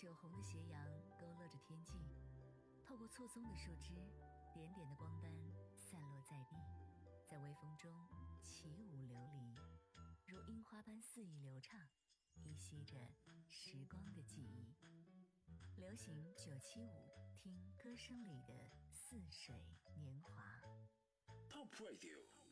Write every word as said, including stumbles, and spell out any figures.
酒红的斜阳勾勒着天际，透过错综的树枝，点点的光斑散落在地，在微风中起舞流离，如樱花般肆意流畅，依稀着时光的记忆。流行九七五，听歌声里的似水年华。 Top Radio